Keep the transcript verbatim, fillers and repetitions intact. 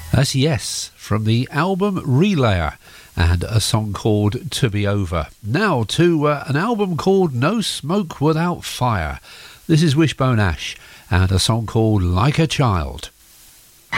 That's Yes, from the album Relayer, and a song called To Be Over. Now to uh, an album called No Smoke Without Fire. This is Wishbone Ash, and a song called Like a Child.